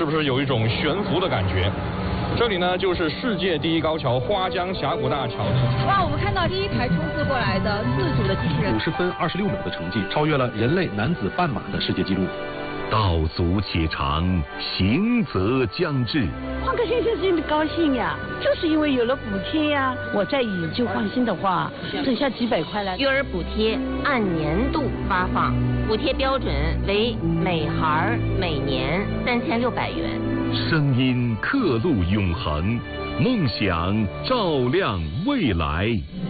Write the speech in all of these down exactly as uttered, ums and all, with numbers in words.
是不是有一种悬浮的感觉？这里呢，就是世界第一高桥花江峡谷大桥。 哇，我们看到第一台冲刺过来的自主的机器人， 五十分二十六秒的成绩，超越了人类男子半马的世界纪录。 道阻且长，行则将至。 换个先生心里高兴呀，就是因为有了补贴呀。我再以旧换新的话，省下几百块来。 育儿补贴按年度发放，补贴标准为每孩每年三千六百元。 声音刻录永恒，梦想照亮未来。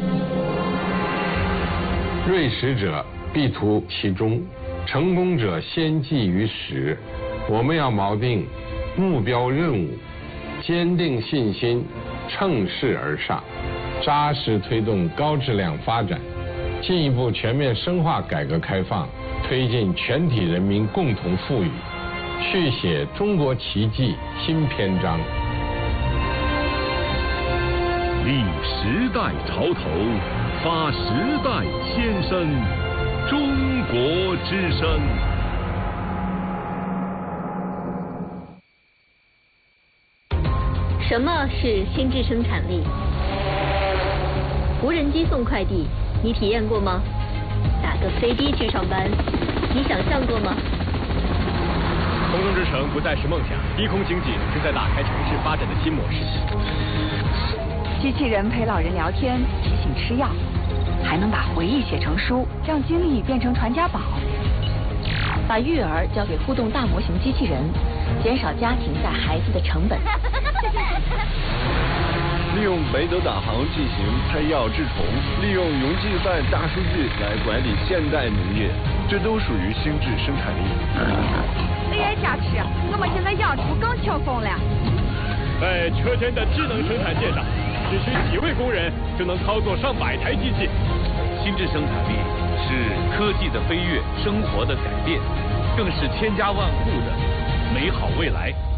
锐识者必图其中，成功者先记于始。我们要锚定目标任务，坚定信心，乘势而上，扎实推动高质量发展，进一步全面深化改革开放，推进全体人民共同富裕，续写中国奇迹新篇章。 立时代潮头，发时代先声，中国之声。 什么是心智生产力？无人机送快递，你体验过吗？打个飞的去上班，你想象过吗？ 空中之城不再是梦想，低空经济正在打开城市发展的新模式。 机器人陪老人聊天，提醒吃药，还能把回忆写成书，让经历变成传家宝。把育儿交给互动大模型机器人，减少家庭带孩子的成本。 利用北斗导航进行拍药治虫，利用云计算大数据来管理现代农业，这都属于心智生产力。 A I 加持，我们现在养猪更轻松了。 在车间的智能生产线上，只需几位工人就能操作上百台机器。 心智生产力是科技的飞跃，生活的改变，更是千家万户的美好未来。